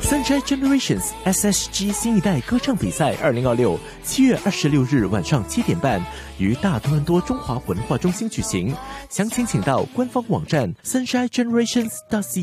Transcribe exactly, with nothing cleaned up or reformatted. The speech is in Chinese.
Sunshine Generations S S G 新一代歌唱比赛二零二六七月二十六日晚上七点半于大多伦多中华文化中心举行，详情请到官方网站 sunshine generations dot c